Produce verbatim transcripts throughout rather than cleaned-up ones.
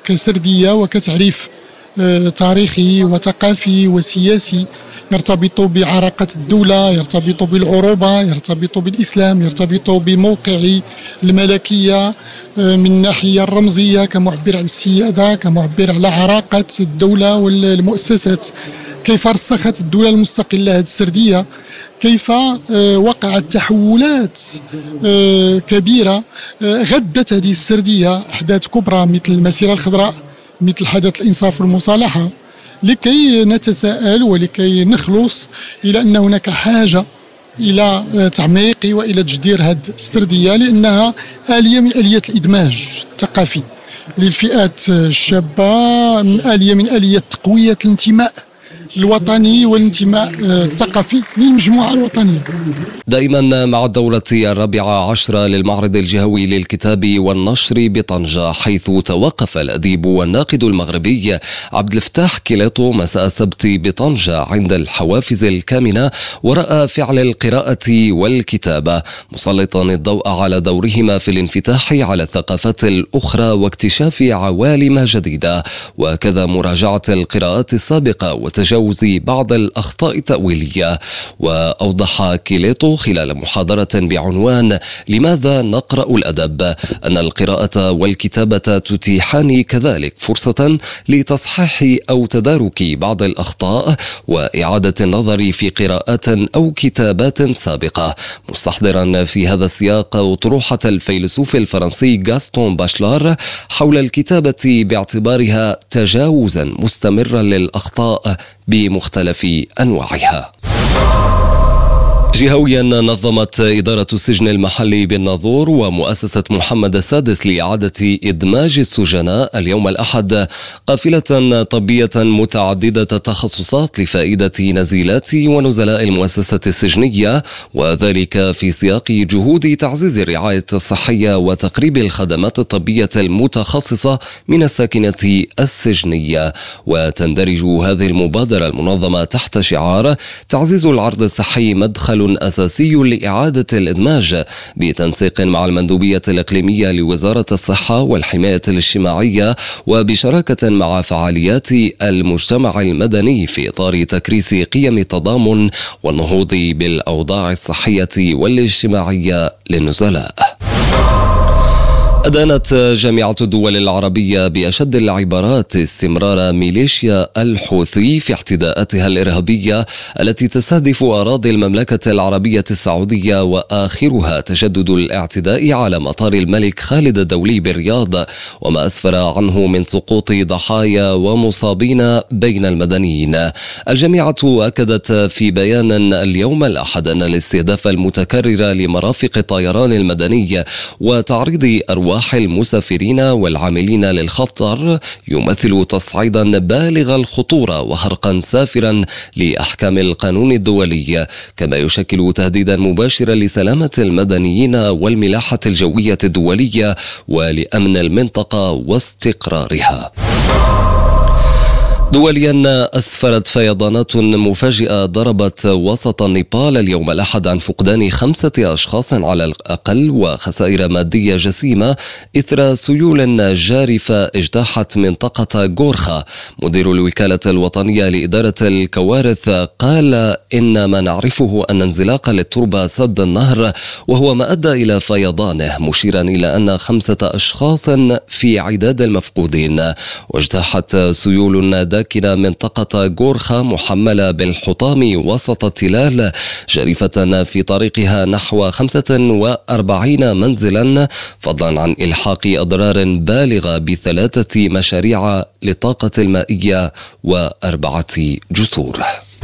كسردية وكتعريف تاريخي وثقافي وسياسي يرتبط بعراقة الدولة، يرتبط بالعروبة، يرتبط بالإسلام، يرتبط بموقع الملكية من الناحية الرمزية كمعبر عن السيادة، كمعبر على عراقة الدولة والمؤسسات. كيف رسخت الدولة المستقلة هذه السردية، كيف وقعت تحولات كبيرة غدت هذه السردية أحداث كبرى مثل المسيرة الخضراء، مثل حدث الإنصاف والمصالحة، لكي نتساءل ولكي نخلص إلى أن هناك حاجة إلى تعميق وإلى تجدير هذه السردية، لأنها آلية من آليات الإدماج الثقافي للفئات الشابة، آلية من آليات تقوية الانتماء الوطني والانتماء الثقافي للمجموعة الوطنية. دائما مع الدورة الرابعة عشرة للمعرض الجهوي للكتاب والنشر بطنجة، حيث توقف الأديب والناقد المغربي عبد الفتاح كيليطو مساء السبت بطنجة عند الحوافز الكامنة، ورأى فعل القراءة والكتابة مسلطا الضوء على دورهما في الانفتاح على الثقافات الأخرى واكتشاف عوالم جديدة، وكذا مراجعة القراءات السابقة وتجاوز بعض الأخطاء التأويلية. وأوضح كيليطو خلال محاضرة بعنوان لماذا نقرأ الأدب أن القراءة والكتابة تتيحان كذلك فرصة لتصحيح أو تدارك بعض الأخطاء وإعادة النظر في قراءات أو كتابات سابقة، مستحضرا في هذا السياق أطروحة الفيلسوف الفرنسي غاستون باشلار حول الكتابة باعتبارها تجاوزا مستمرا للأخطاء بمختلف أنواعها. جهويا نظمت إدارة السجن المحلي بالناظور ومؤسسة محمد السادس لإعادة إدماج السجناء اليوم الأحد قافلة طبية متعددة التخصصات لفائدة نزيلات ونزلاء المؤسسة السجنية، وذلك في سياق جهود تعزيز الرعاية الصحية وتقريب الخدمات الطبية المتخصصة من الساكنة السجنية. وتندرج هذه المبادرة المنظمة تحت شعار تعزيز العرض الصحي مدخل أساسي لإعادة الإدماج، بتنسيق مع المندوبية الإقليمية لوزارة الصحة والحماية الاجتماعية، وبشراكة مع فعاليات المجتمع المدني في إطار تكريس قيم التضامن والنهوض بالأوضاع الصحية والاجتماعية للنزلاء. أدانت جامعة الدول العربية بأشد العبارات استمرار ميليشيا الحوثي في اعتداءاتها الإرهابية التي تستهدف أراضي المملكة العربية السعودية، وآخرها تجدد الاعتداء على مطار الملك خالد الدولي بالرياض، وما أسفر عنه من سقوط ضحايا ومصابين بين المدنيين. الجامعة أكدت في بيان اليوم الأحد أن الاستهداف المتكرر لمرافق الطيران المدني وتعريض أرواح المسافرين والعاملين للخطر يمثل تصعيدا بالغ الخطورة وخرقا سافرا لأحكام القانون الدولي، كما يشكل تهديدا مباشرا لسلامة المدنيين والملاحة الجوية الدولية ولأمن المنطقة واستقرارها. دوليا أسفرت فيضانات مفاجئة ضربت وسط نيبال اليوم الأحد عن فقدان خمسة أشخاص على الأقل وخسائر مادية جسيمة إثر سيول جارفة اجتاحت منطقة غورخا. مدير الوكالة الوطنية لإدارة الكوارث قال إن ما نعرفه أن انزلاق للتربة سد النهر وهو ما أدى إلى فيضانه، مشيرا إلى أن خمسة أشخاص في عداد المفقودين. واجتاحت سيول داكنة منطقة غورخا محملة بالحطام وسط التلال جريفة في طريقها نحو خمسة وأربعين منزلا، فضلا عن إلحاق أضرار بالغة بثلاثة مشاريع للطاقة المائية وأربعة جسور.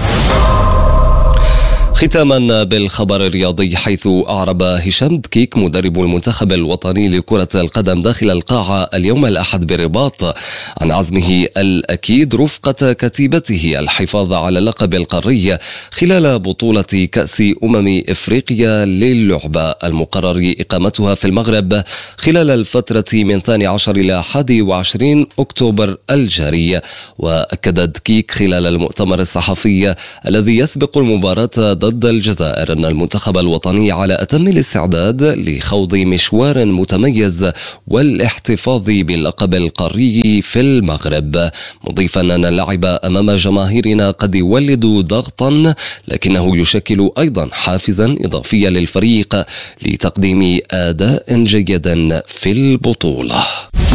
ختاما بالخبر الرياضي، حيث أعرب هشام دكيك مدرب المنتخب الوطني لكرة القدم داخل القاعة اليوم الأحد بالرباط عن عزمه الأكيد رفقة كتيبته الحفاظ على اللقب القاري خلال بطولة كأس أمم إفريقيا للعبة المقرر إقامتها في المغرب خلال الفترة من ثاني عشر إلى أحد وعشرين أكتوبر الجاري. وأكد دكيك خلال المؤتمر الصحفي الذي يسبق المباراة ضد الجزائر أن المنتخب الوطني على أتم الاستعداد لخوض مشوار متميز والاحتفاظ باللقب القاري في المغرب، مضيفا أن اللعب أمام جماهيرنا قد يولد ضغطا لكنه يشكل أيضا حافزا إضافيا للفريق لتقديم أداء جيدا في البطولة.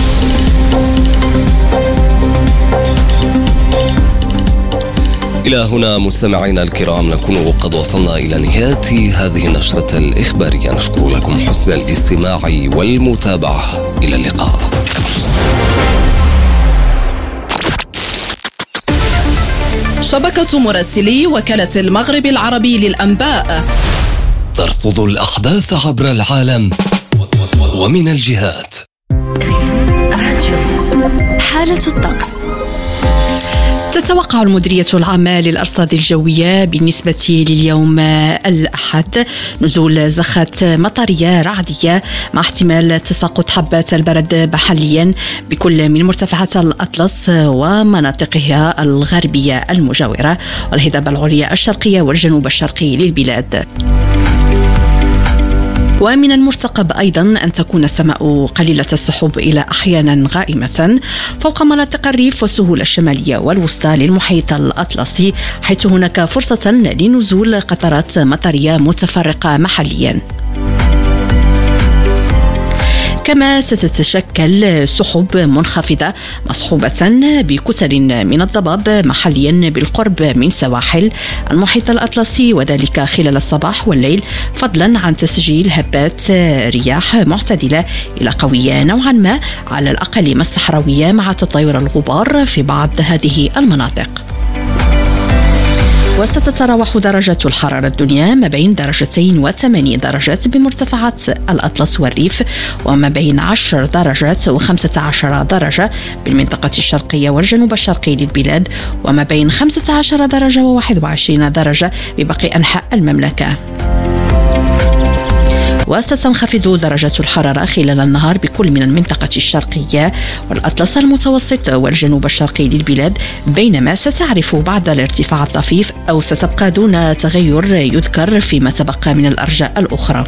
إلى هنا مستمعينا الكرام نكون قد وصلنا إلى نهاية هذه النشرة الإخبارية. نشكر لكم حسن الاستماع والمتابعة. إلى اللقاء. شبكة مراسلي وكالة المغرب العربي للأنباء ترصد الأحداث عبر العالم ومن الجهات. حالة الطقس. تتوقع المديرية العامة للأرصاد الجوية بالنسبة لليوم الأحد نزول زخات مطرية رعدية مع احتمال تساقط حبات البرد محليا بكل من مرتفعات الأطلس ومناطقها الغربية المجاورة والهضاب العليا الشرقية والجنوب الشرقي للبلاد. ومن المرتقب أيضا أن تكون السماء قليلة السحب إلى أحيانا غائمة فوق مناطق الريف والسهول الشمالية والوسطى للمحيط الأطلسي، حيث هناك فرصة لنزول قطرات مطرية متفرقة محليا. كما ستتشكل سحب منخفضة مصحوبة بكتل من الضباب محليا بالقرب من سواحل المحيط الأطلسي، وذلك خلال الصباح والليل، فضلا عن تسجيل هبات رياح معتدلة إلى قوية نوعا ما على الأقل الصحراوية مع تطاير الغبار في بعض هذه المناطق. وستتراوح درجات الحرارة الدنيا ما بين درجتين وثمانين درجات بمرتفعات الأطلس والريف، وما بين عشر درجات وخمسة عشر درجة بالمنطقة الشرقية والجنوب الشرقي للبلاد، وما بين خمسة عشر درجة وواحد وعشرين درجة بباقي أنحاء المملكة. وستنخفض درجات الحرارة خلال النهار بكل من المنطقة الشرقية والأطلس المتوسط والجنوب الشرقي للبلاد، بينما ستعرف بعض الارتفاع الطفيف أو ستبقى دون تغير يذكر فيما تبقى من الأرجاء الأخرى.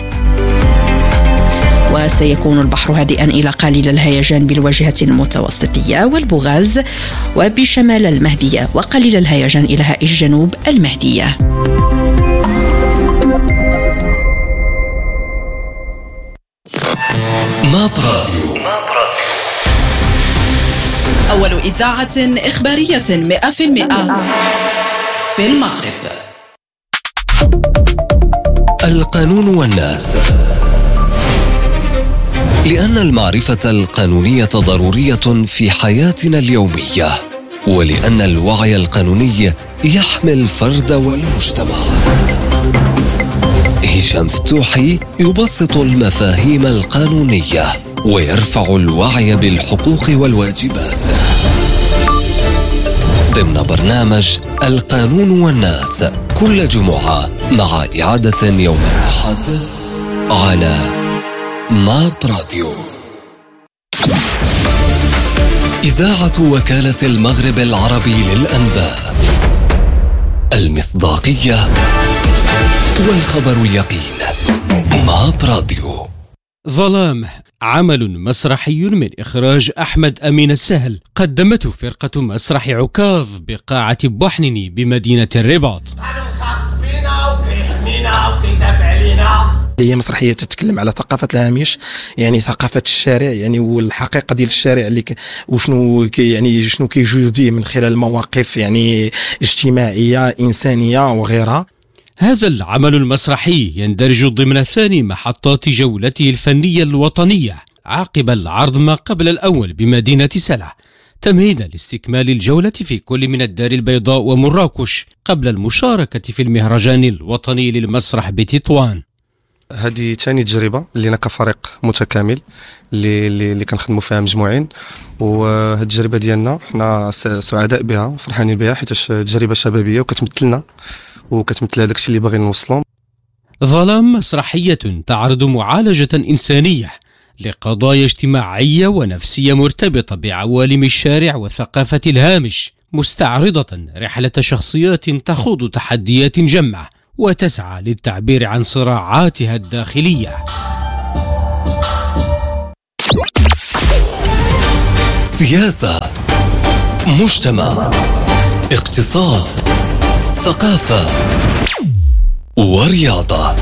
وسيكون البحر هادئا إلى قليل الهيجان بالواجهة المتوسطية والبوغاز وبشمال المهدية، وقليل الهيجان إلى هاء الجنوب المهدية. ماب راديو. أول إذاعة إخبارية مئة في المئة في المغرب. القانون والناس. لأن المعرفة القانونية ضرورية في حياتنا اليومية، ولأن الوعي القانوني يحمي الفرد والمجتمع. هشام فتوحي يبسط المفاهيم القانونية ويرفع الوعي بالحقوق والواجبات ضمن برنامج القانون والناس كل جمعة مع إعادة يوم الأحد على ماب راديو. إذاعة وكالة المغرب العربي للأنباء، المصداقية والخبر اليقين. ماب راديو. ظلام، عمل مسرحي من إخراج أحمد أمين السهل، قدمته فرقة مسرح عكاظ بقاعة بوحنيني بمدينة الرباط. هي مسرحية تتكلم على ثقافة الهامش، يعني ثقافة الشارع، يعني والحقيقة ديال الشارع اللي ك... وشنو كي يعني شنو كيجوز به من خلال مواقف يعني اجتماعية إنسانية وغيرها. هذا العمل المسرحي يندرج ضمن ثاني محطات جولته الفنية الوطنية عقب العرض ما قبل الأول بمدينة سلع، تمهيدا لاستكمال الجولة في كل من الدار البيضاء ومراكش قبل المشاركة في المهرجان الوطني للمسرح بتطوان. هذه ثاني تجربة لنا كفريق متكامل اللي اللي كنخدموا فيها مجموعين، وهذه التجربة ديالنا حنا سعداء بها وفرحانين بها حيت تجربة شبابية وكتمثلنا وكتمثل هذاك الشيء اللي باغي نوصلوا. ظلام مسرحية تعرض معالجة إنسانية لقضايا اجتماعية ونفسية مرتبطة بعوالم الشارع وثقافة الهامش، مستعرضة رحلة شخصيات تخوض تحديات جمة وتسعى للتعبير عن صراعاتها الداخلية. سياسة، مجتمع، اقتصاد، ثقافة ورياضة.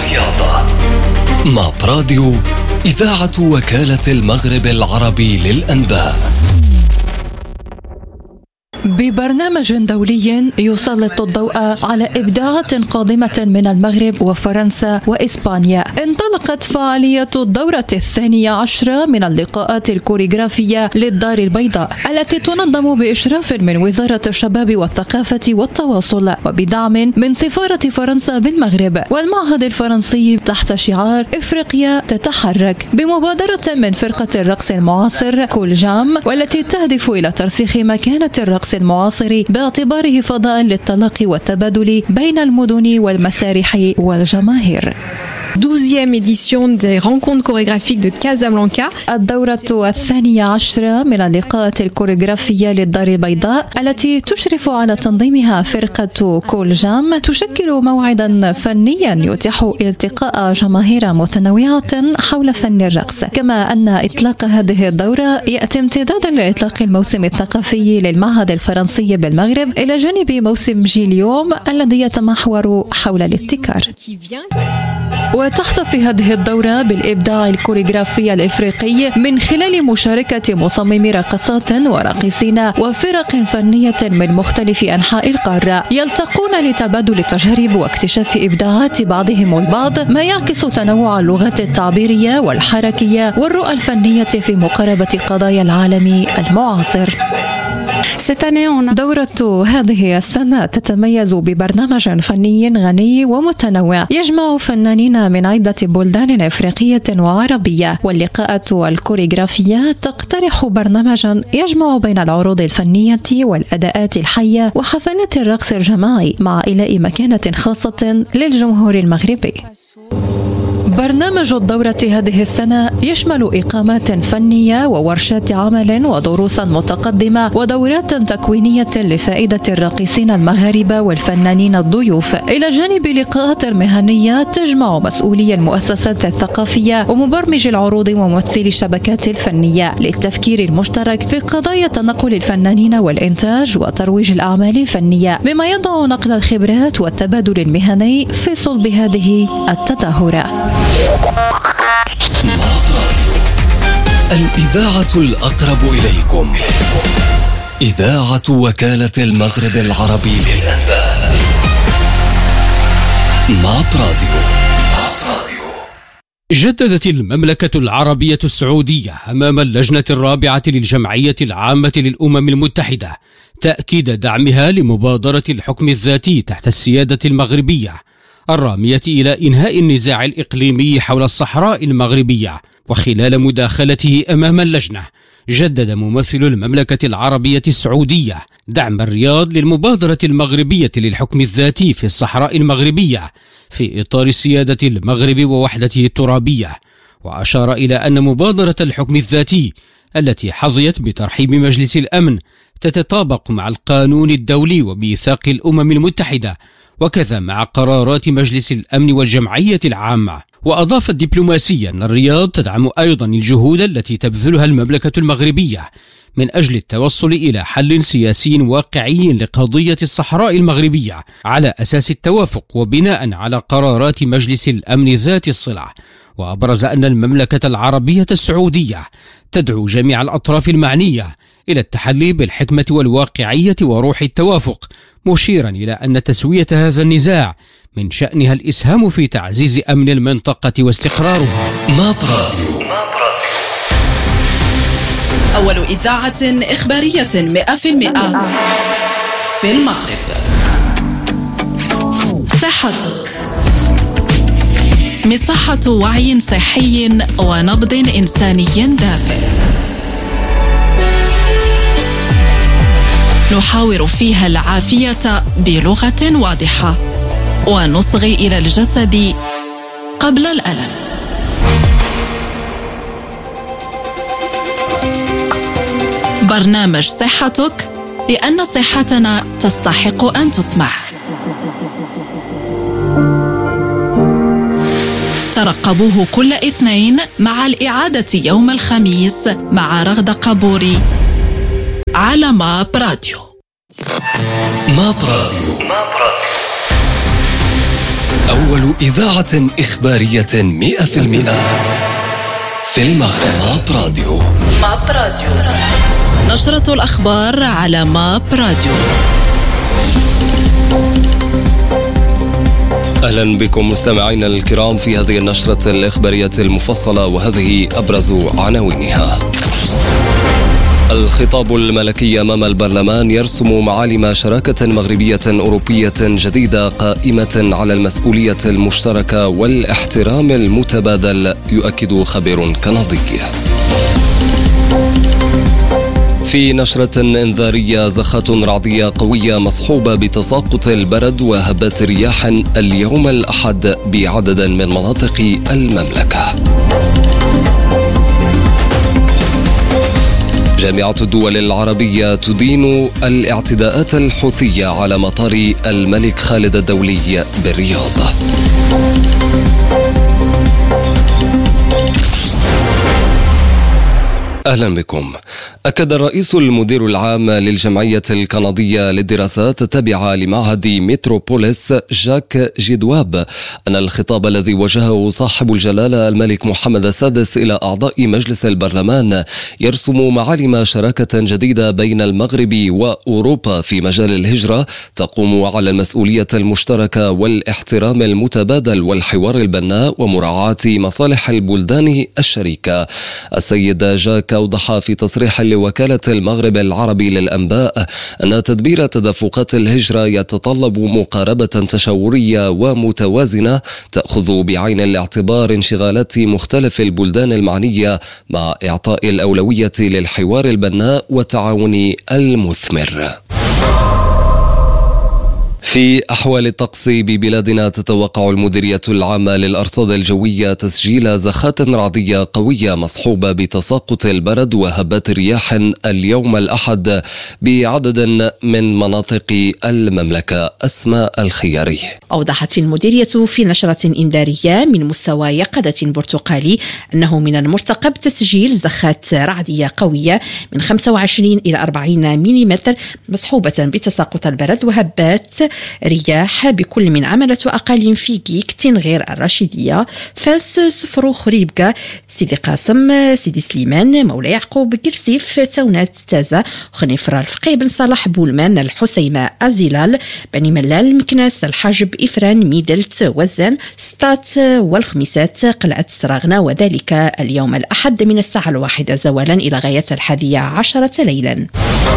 مع براديو إذاعة وكالة المغرب العربي للأنباء، ببرنامج دولي يسلط الضوء على إبداعات قادمة من المغرب وفرنسا وإسبانيا. انطلقت فعالية الدورة الثانية عشرة من اللقاءات الكوريغرافية للدار البيضاء التي تنظم بإشراف من وزارة الشباب والثقافة والتواصل وبدعم من سفارة فرنسا بالمغرب والمعهد الفرنسي تحت شعار إفريقيا تتحرك، بمبادرة من فرقة الرقص المعاصر كول جام، والتي تهدف إلى ترسيخ مكانة الرقص المعاصر باعتباره فضاء للتلاقي والتبادل بين المدن والمسارح والجماهير. douzième édition des rencontres chorégraphiques de Casablanca. الدورة الثانية عشرة من اللقاءات الكوريغرافية للدار البيضاء التي تشرف على تنظيمها فرقة كول جام تشكل موعدا فنيا يتيح التقاء جماهير متنوعة حول فن الرقص، كما أن إطلاق هذه الدورة يأتي امتدادا لإطلاق الموسم الثقافي للمعهد الفرنسي بالمغرب إلى جانب موسم جي اليوم الذي يتمحور حول الابتكار. وتحتفي هذه الدورة بالإبداع الكوريغرافي الإفريقي من خلال مشاركة مصممي رقصات وراقصين وفرق فنية من مختلف أنحاء القارة يلتقون لتبادل التجارب واكتشاف إبداعات بعضهم البعض، ما يعكس تنوع اللغات التعبيرية والحركية والرؤى الفنية في مقاربة قضايا العالم المعاصر. دورة هذه السنة تتميز ببرنامج فني غني ومتنوع يجمع فنانين من عدة بلدان إفريقية وعربية، واللقاءات الكوريغرافية تقترح برنامجا يجمع بين العروض الفنية والأداءات الحية وحفلات الرقص الجماعي مع إيلاء مكانة خاصة للجمهور المغربي. برنامج الدورة هذه السنة يشمل إقامات فنية وورشات عمل ودروسا متقدمة ودورات تكوينية لفائدة الراقصين المغاربة والفنانين الضيوف، إلى جانب لقاءات مهنية تجمع مسؤولي المؤسسات الثقافية ومبرمج العروض وممثلي الشبكات الفنية للتفكير المشترك في قضايا تنقل الفنانين والإنتاج وترويج الأعمال الفنية، بما يضع نقل الخبرات والتبادل المهني في صلب هذه التظاهرة. الإذاعة الأقرب إليكم، إذاعة وكالة المغرب العربي للأنباء، مع براديو. جددت المملكة العربية السعودية أمام اللجنة الرابعة للجمعية العامة للأمم المتحدة تأكيد دعمها لمبادرة الحكم الذاتي تحت السيادة المغربية، الرامية إلى إنهاء النزاع الإقليمي حول الصحراء المغربية. وخلال مداخلته أمام اللجنة جدد ممثل المملكة العربية السعودية دعم الرياض للمبادرة المغربية للحكم الذاتي في الصحراء المغربية في إطار سيادة المغرب ووحدته الترابية، وأشار إلى أن مبادرة الحكم الذاتي التي حظيت بترحيب مجلس الأمن تتطابق مع القانون الدولي وميثاق الأمم المتحدة، وكذا مع قرارات مجلس الأمن والجمعية العامة. وأضافت دبلوماسيا أن الرياض تدعم أيضا الجهود التي تبذلها المملكة المغربية من أجل التوصل إلى حل سياسي واقعي لقضية الصحراء المغربية على أساس التوافق وبناء على قرارات مجلس الأمن ذات الصلة. وأبرز أن المملكة العربية السعودية تدعو جميع الأطراف المعنية إلى التحلي بالحكمة والواقعية وروح التوافق، مشيرا إلى أن تسوية هذا النزاع من شأنها الإسهام في تعزيز أمن المنطقة واستقرارها. ما براديو. أول إذاعة إخبارية مئة في المئة في المغرب. صحتك، مصحة وعي صحي ونبض إنساني دافئ، نحاور فيها العافية بلغة واضحة ونصغي إلى الجسد قبل الألم. برنامج صحتك، لأن صحتنا تستحق أن تسمع. ترقبوه كل اثنين مع الإعادة يوم الخميس مع رغدة قبوري على ماب راديو. ماب راديو، أول إذاعة إخبارية مئة في المئة في المغرب. ماب راديو. ماب راديو، نشرة الأخبار على ماب راديو. أهلا بكم مستمعينا الكرام في هذه النشرة الإخبارية المفصلة، وهذه أبرز عناوينها. الخطاب الملكي أمام البرلمان يرسم معالم شراكة مغربية أوروبية جديدة قائمة على المسؤولية المشتركة والاحترام المتبادل، يؤكد خبير كندي. في نشرة إنذارية، زخات رعدية قوية مصحوبة بتساقط البرد وهبات رياح اليوم الأحد بعدد من مناطق المملكة. جامعة الدول العربية تدين الاعتداءات الحوثية على مطار الملك خالد الدولي بالرياض. أهلا بكم. أكد الرئيس المدير العام للجمعية الكندية للدراسات التابعة لمعهد متروبوليس جاك جيدواب أن الخطاب الذي وجهه صاحب الجلالة الملك محمد السادس إلى أعضاء مجلس البرلمان يرسم معالم شراكة جديدة بين المغرب وأوروبا في مجال الهجرة تقوم على المسؤولية المشتركة والاحترام المتبادل والحوار البناء ومراعاة مصالح البلدان الشريكة. السيد جاك أوضح في تصريح لوكالة المغرب العربي للأنباء أن تدبير تدفقات الهجرة يتطلب مقاربة تشاورية ومتوازنة تأخذ بعين الاعتبار انشغالات مختلف البلدان المعنية مع إعطاء الأولوية للحوار البناء والتعاون المثمر. في أحوال الطقس ببلادنا، تتوقع المديرية العامة للأرصاد الجوية تسجيل زخات رعدية قوية مصحوبة بتساقط البرد وهبات رياح اليوم الأحد بعدد من مناطق المملكة. أسماء الخياري. أوضحت المديرية في نشرة إنذارية من مستوى يقظة برتقالي أنه من المرتقب تسجيل زخات رعدية قوية من خمسة وعشرين إلى أربعين ملم مصحوبة بتساقط البرد وهبات رياح بكل من عملة وأقاليم فيكي، كتنغير، الرشيدية، فاس، سفرو، خريبكا، سيدي قاسم، سيدي سليمان، مولاي يعقوب، كرسيف، تاونات، تازة، خنيفرة، الفقيه، بن صالح، بولمان، الحسيمة، الزلال، بني ملال، مكناس، الحاجب، إفران، ميدلت، وزان، ستات والخميسات، قلعة سراغنا، وذلك اليوم الأحد من الساعة الواحدة زوالا إلى غاية الحادية عشرة ليلا.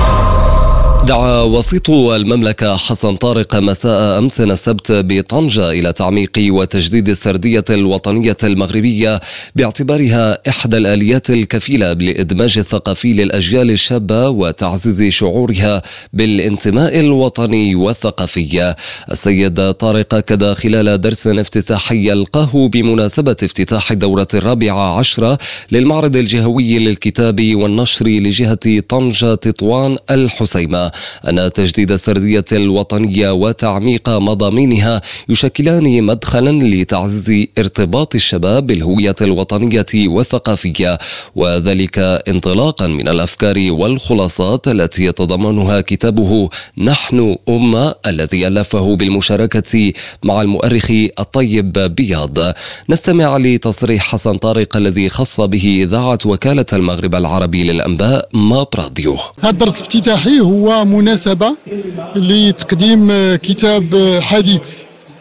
دعا وسيط المملكة حسن طارق مساء أمس السبت بطنجة إلى تعميق وتجديد السردية الوطنية المغربية باعتبارها إحدى الآليات الكفيلة بالإدماج الثقافي للأجيال الشابة وتعزيز شعورها بالانتماء الوطني والثقافي. السيد طارق أكد خلال درس افتتاحي يلقاه بمناسبة افتتاح الدورة الرابعة عشرة للمعرض الجهوي للكتاب والنشر لجهة طنجة تطوان الحسيمة أن تجديد السردية الوطنية وتعميق مضامينها يشكلان مدخلا لتعزيز ارتباط الشباب بالهوية الوطنية والثقافية، وذلك انطلاقا من الأفكار والخلاصات التي يتضمنها كتابه نحن أمة الذي ألفه بالمشاركة مع المؤرخ الطيب بياض. نستمع لتصريح حسن طارق الذي خص به إذاعة وكالة المغرب العربي للأنباء ماب راديو. هذا الدرس الافتتاحي هو مناسبة لتقديم كتاب حديث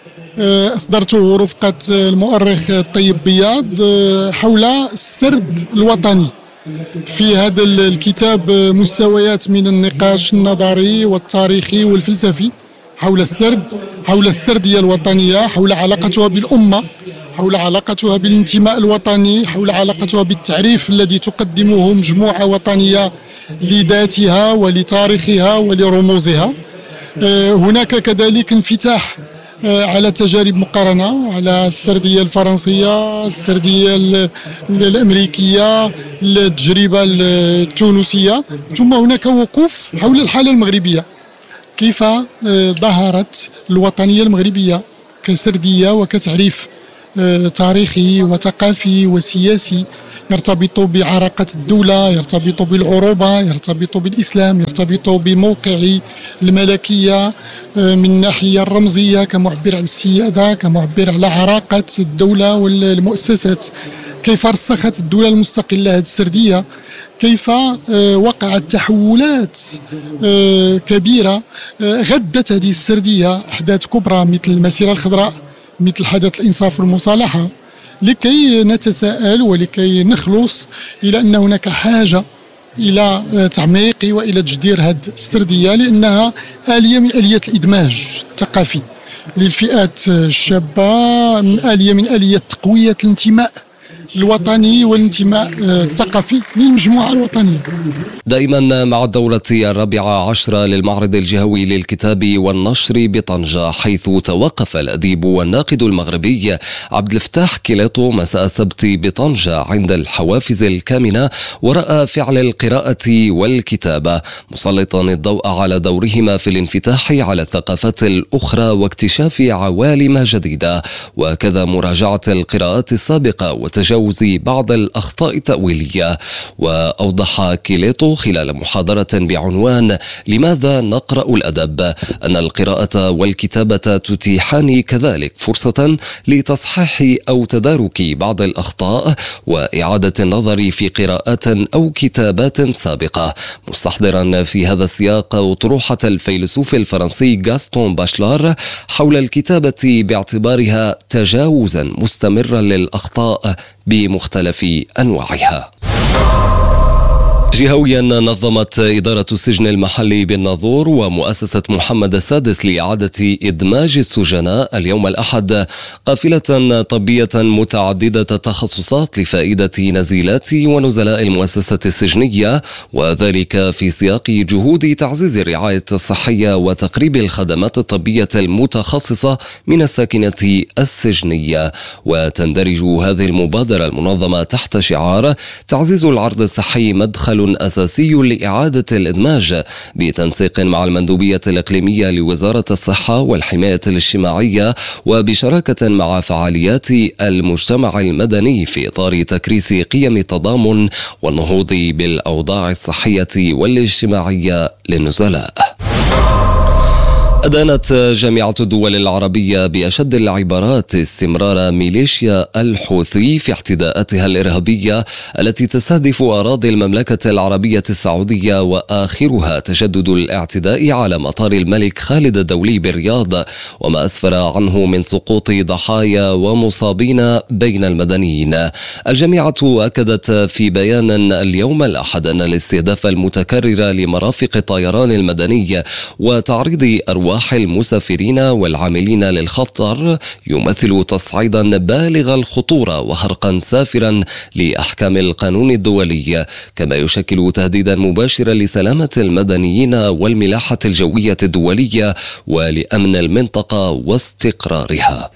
أصدرته رفقة المؤرخ الطيب بياض حول السرد الوطني. في هذا الكتاب مستويات من النقاش النظري والتاريخي والفلسفي حول السرد، حول السردية الوطنية، حول علاقتها بالأمة، حول علاقتها بالانتماء الوطني، حول علاقتها بالتعريف الذي تقدمه مجموعة وطنية لذاتها ولتاريخها ولرموزها. هناك كذلك انفتاح على تجارب مقارنة على السردية الفرنسية، السردية الأمريكية، التجربة التونسية، ثم هناك وقوف حول الحالة المغربية، كيف ظهرت الوطنية المغربية كسردية وكتعريف تاريخي وثقافي وسياسي يرتبط بعراقة الدولة، يرتبط بالعروبة، يرتبط بالإسلام، يرتبط بموقع الملكية من الناحية الرمزية كمعبر عن السيادة، كمعبر على عراقة الدولة والمؤسسات. كيف رسخت الدولة المستقلة هذه السردية، كيف وقعت تحولات كبيرة غدت هذه السردية أحداث كبرى مثل المسيرة الخضراء، مثل حدث الإنصاف والمصالحة، لكي نتساءل ولكي نخلص إلى أن هناك حاجة إلى تعميق وإلى تجدير هذه السردية، لأنها آلية من آليات الإدماج الثقافي للفئات الشابة، آلية من آليات تقوية الانتماء الوطني والانتماء الثقافي للمجموعة الوطنية. دائما مع الدورة الرابعة عشرة للمعرض الجهوي للكتاب والنشر بطنجة، حيث توقف الأديب والناقد المغربي عبد الفتاح كيليطو مساء السبت بطنجة عند الحوافز الكامنة، ورأى فعل القراءة والكتابة مسلطا الضوء على دورهما في الانفتاح على الثقافات الأخرى واكتشاف عوالم جديدة، وكذا مراجعة القراءات السابقة وتجاوز بعض الأخطاء التأويلية. وأوضح كيليطو خلال محاضرة بعنوان لماذا نقرأ الأدب أن القراءة والكتابة تتيحان كذلك فرصة لتصحيح أو تدارك بعض الأخطاء وإعادة النظر في قراءات أو كتابات سابقة، مستحضرا في هذا السياق أطروحة الفيلسوف الفرنسي غاستون باشلار حول الكتابة باعتبارها تجاوزا مستمرا للأخطاء بمختلف أنواعها. جهويا نظمت إدارة السجن المحلي بالناظور ومؤسسة محمد السادس لإعادة إدماج السجناء اليوم الأحد قافلة طبية متعددة التخصصات لفائدة نزيلات ونزلاء المؤسسة السجنية، وذلك في سياق جهود تعزيز الرعاية الصحية وتقريب الخدمات الطبية المتخصصة من الساكنة السجنية. وتندرج هذه المبادرة المنظمة تحت شعار تعزيز العرض الصحي مدخل أساسي لإعادة الإدماج، بتنسيق مع المندوبية الإقليمية لوزارة الصحة والحماية الاجتماعية، وبشراكة مع فعاليات المجتمع المدني في إطار تكريس قيم التضامن والنهوض بالأوضاع الصحية والاجتماعية للنزلاء. أدانت جامعة الدول العربية بأشد العبارات استمرار ميليشيا الحوثي في اعتداءاتها الإرهابية التي تستهدف أراضي المملكة العربية السعودية، وآخرها تشدد الاعتداء على مطار الملك خالد الدولي بالرياض، وما أسفر عنه من سقوط ضحايا ومصابين بين المدنيين. الجامعة أكدت في بيان اليوم الأحد أن الاستهداف المتكرر لمرافق الطيران المدني وتعريض أرواح المسافرين والعاملين للخطر يمثل تصعيدا بالغ الخطورة وخرقا سافرا لأحكام القانون الدولي، كما يشكل تهديدا مباشرا لسلامة المدنيين والملاحة الجوية الدولية ولأمن المنطقة واستقرارها.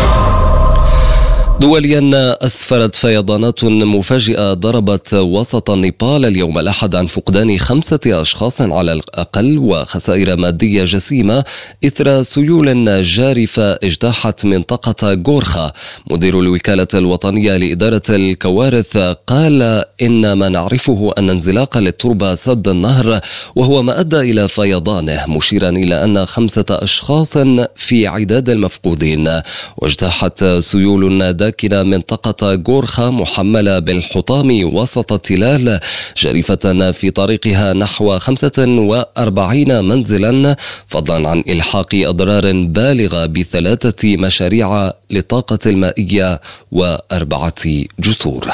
دوليا أسفرت فيضانات مفاجئة ضربت وسط نيبال اليوم الأحد عن فقدان خمسة أشخاص على الأقل وخسائر مادية جسيمة إثر سيول جارفة اجتاحت منطقة غورخا. مدير الوكالة الوطنية لإدارة الكوارث قال إن ما نعرفه أن انزلاق للتربة سد النهر وهو ما أدى إلى فيضانه، مشيرا إلى أن خمسة أشخاص في عداد المفقودين. واجتاحت سيول داكنة منطقة غورخا محملة بالحطام وسط التلال جريفة في طريقها نحو خمسة وأربعين منزلا، فضلا عن إلحاق أضرار بالغة بثلاثة مشاريع للطاقة المائية وأربعة جسور.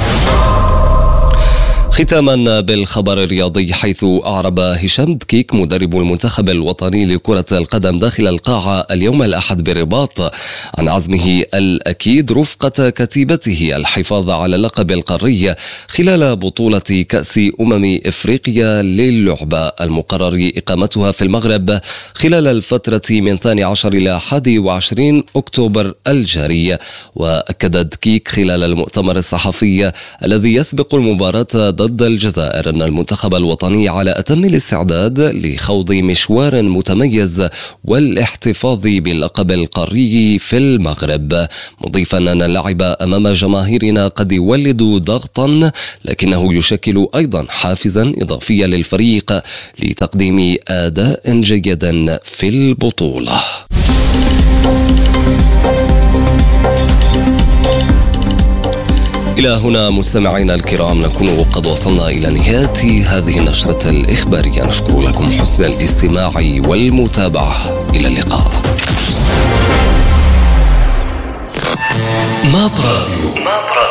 ختاما بالخبر الرياضي، حيث أعرب هشام دكيك مدرب المنتخب الوطني لكرة القدم داخل القاعة اليوم الأحد بالرباط عن عزمه الأكيد رفقة كتيبته الحفاظ على اللقب القاري خلال بطولة كأس أمم إفريقيا للعبة المقرر إقامتها في المغرب خلال الفترة من اثني عشر إلى أحد وعشرين أكتوبر الجاري. وأكد دكيك خلال المؤتمر الصحفي الذي يسبق المباراة ضد الجزائر أن المنتخب الوطني على أتم الاستعداد لخوض مشوار متميز والاحتفاظ باللقب القاري في المغرب، مضيفا أن اللعب أمام جماهيرنا قد يولد ضغطا لكنه يشكل أيضا حافزا إضافيا للفريق لتقديم أداء جيدا في البطولة. إلى هنا مستمعينا الكرام نكون قد وصلنا إلى نهاية هذه النشرة الإخبارية. نشكر لكم حسن الاستماع والمتابعة. إلى اللقاء. ماب راديو،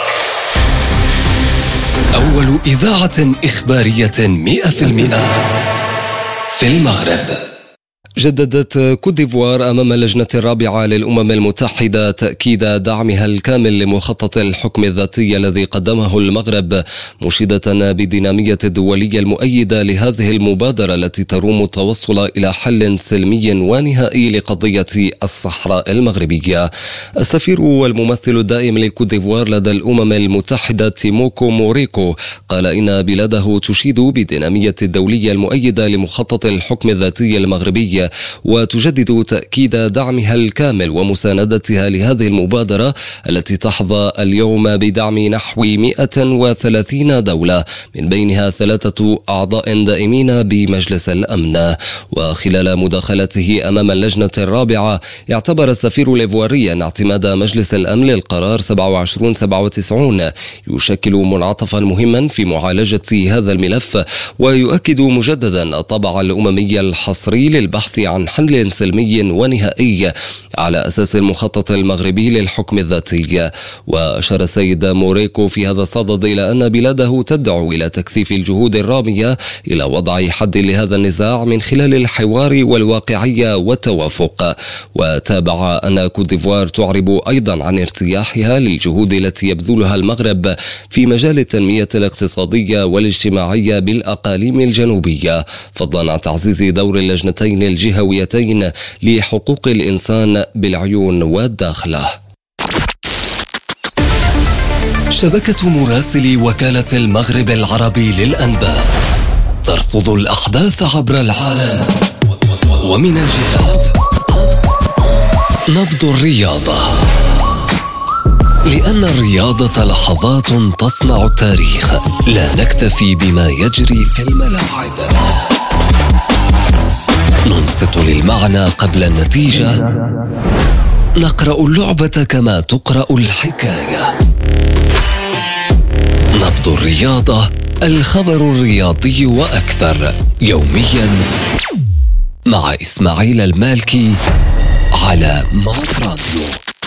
أول إذاعة إخبارية مئة في المئة في المغرب. جددت كوت ديفوار أمام اللجنة الرابعة للأمم المتحدة تأكيد دعمها الكامل لمخطط الحكم الذاتي الذي قدمه المغرب، مشيدة بالدينامية الدولية المؤيدة لهذه المبادرة التي تروم التوصل إلى حل سلمي ونهائي لقضية الصحراء المغربية. السفير والممثل الدائم لكوت ديفوار لدى الأمم المتحدة تيموكو موريكو قال إن بلاده تشيد بالدينامية الدولية المؤيدة لمخطط الحكم الذاتي المغربي، وتجدد تأكيد دعمها الكامل ومساندتها لهذه المبادرة التي تحظى اليوم بدعم نحو مئة وثلاثين دولة من بينها ثلاثة أعضاء دائمين بمجلس الأمن. وخلال مداخلته أمام اللجنة الرابعة اعتبر السفير الإيفواري أن اعتماد مجلس الأمن للقرار سبعة وعشرين سبعة وتسعين يشكل منعطفا مهما في معالجة هذا الملف، ويؤكد مجددا الطابع الأممي الحصري للبحث عن حل سلمي ونهائي على أساس المخطط المغربي للحكم الذاتي. وأشار السيد موريكو في هذا الصدد إلى أن بلاده تدعو إلى تكثيف الجهود الرامية إلى وضع حد لهذا النزاع من خلال الحوار والواقعية والتوافق. وتابع أن كوت ديفوار تعرب أيضا عن ارتياحها للجهود التي يبذلها المغرب في مجال التنمية الاقتصادية والاجتماعية بالأقاليم الجنوبية، فضلا عن تعزيز دور اللجنتين الجهويتين لحقوق الإنسان بالعيون والداخلة. شبكة مراسلي وكالة المغرب العربي للأنباء ترصد الأحداث عبر العالم ومن الجهات. نبض الرياضة، لأن الرياضة لحظات تصنع التاريخ، لا نكتفي بما يجري في الملاعب، ننصت للمعنى قبل النتيجة، نقرأ اللعبة كما تقرأ الحكاية. نبض الرياضة، الخبر الرياضي وأكثر، يوميا مع إسماعيل المالكي على ماب راديو.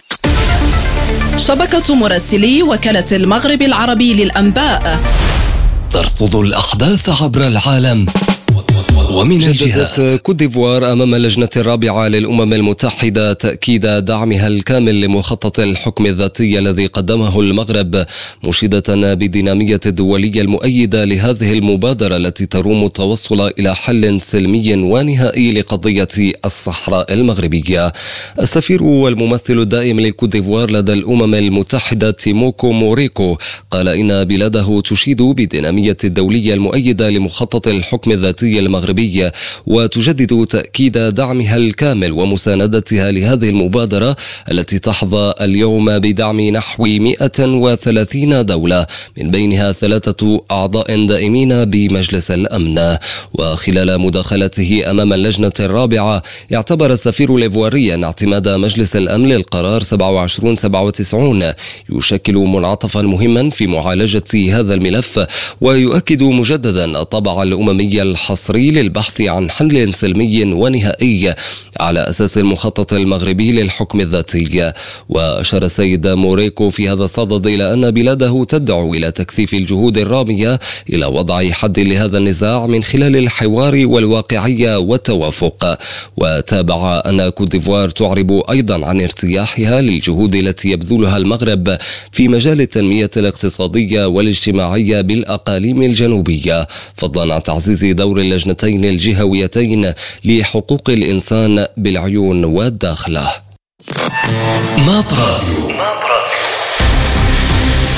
شبكة مراسلي وكالة المغرب العربي للأنباء ترصد الأحداث عبر العالم ومن الجهات. كوت ديفوار أمام اللجنة الرابعة للأمم المتحدة تأكيد دعمها الكامل لمخطط الحكم الذاتي الذي قدمه المغرب، مشيدة بالدينامية الدولية المؤيدة لهذه المبادرة التي تروم التوصل إلى حل سلمي ونهائي لقضية الصحراء المغربية. السفير والممثل الدائم لكوت ديفوار لدى الأمم المتحدة تيموكو موريكو قال إن بلاده تشيد بالدينامية الدولية المؤيدة لمخطط الحكم الذاتي المغربي، وتجدد تأكيد دعمها الكامل ومساندتها لهذه المبادرة التي تحظى اليوم بدعم نحو مئة وثلاثين دولة من بينها ثلاثة أعضاء دائمين بمجلس الأمن. وخلال مداخلته أمام اللجنة الرابعة اعتبر السفير الإيفواري أن اعتماد مجلس الأمن للقرار سبعة وعشرين سبعة وتسعين يشكل منعطفا مهما في معالجة هذا الملف، ويؤكد مجددا الطابع الأممي الحصري للبحث عن حل سلمي ونهائي على أساس المخطط المغربي للحكم الذاتي. وأشار السيد موريكو في هذا الصدد إلى أن بلاده تدعو إلى تكثيف الجهود الرامية إلى وضع حد لهذا النزاع من خلال الحوار والواقعية والتوافق. وتابع أن كوت ديفوار تعرب أيضا عن ارتياحها للجهود التي يبذلها المغرب في مجال التنمية الاقتصادية والاجتماعية بالأقاليم الجنوبية، فضلا عن تعزيز دور اللجنتين الجهويتين لحقوق الإنسان بالعيون والداخلة. ماب راديو،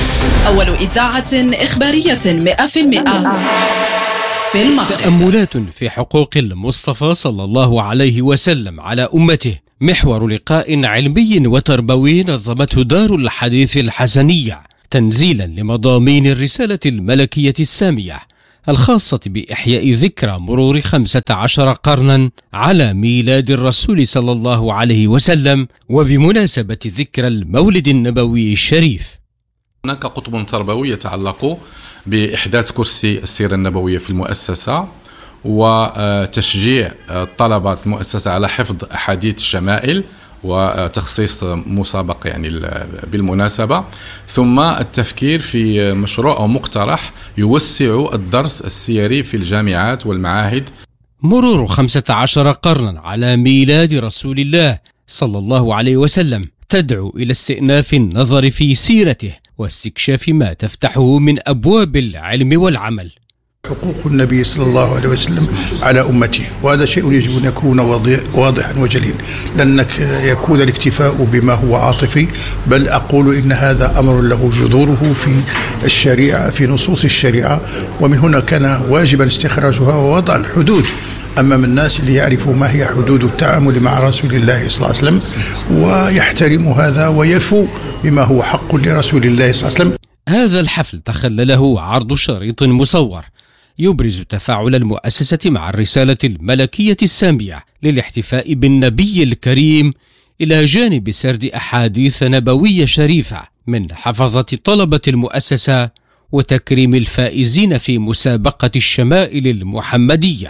أول إذاعة إخبارية مئة في المئة في المغرب. تأملات في حقوق المصطفى صلى الله عليه وسلم على أمته، محور لقاء علمي وتربوي نظمته دار الحديث الحسنية تنزيلا لمضامين الرسالة الملكية السامية الخاصة بإحياء ذكرى مرور خمسة عشر قرنا على ميلاد الرسول صلى الله عليه وسلم، وبمناسبة ذكرى المولد النبوي الشريف. هناك قطب تربوي يتعلق بإحداث كرسي السيرة النبوية في المؤسسة، وتشجيع طلبة المؤسسة على حفظ أحاديث الشمائل وتخصيص مسابق يعني بالمناسبة، ثم التفكير في مشروع أو مقترح يوسع الدرس السيري في الجامعات والمعاهد. مرور خمسة عشر قرنا على ميلاد رسول الله صلى الله عليه وسلم تدعو إلى استئناف النظر في سيرته واستكشاف ما تفتحه من أبواب العلم والعمل. حقوق النبي صلى الله عليه وسلم على أمته، وهذا شيء يجب أن يكون واضحا وجليا، لأنك يكون الاكتفاء بما هو عاطفي، بل أقول إن هذا أمر له جذوره في الشريعة، في نصوص الشريعة، ومن هنا كان واجبا استخراجها ووضع الحدود أمام الناس اللي يعرفوا ما هي حدود التعامل مع رسول الله صلى الله عليه وسلم، ويحترم هذا ويفو بما هو حق لرسول الله صلى الله عليه وسلم. هذا الحفل تخلله عرض شريط مصور يبرز تفاعل المؤسسة مع الرسالة الملكية السامية للاحتفاء بالنبي الكريم، إلى جانب سرد أحاديث نبوية شريفة من حفظة طلبة المؤسسة وتكريم الفائزين في مسابقة الشمائل المحمدية.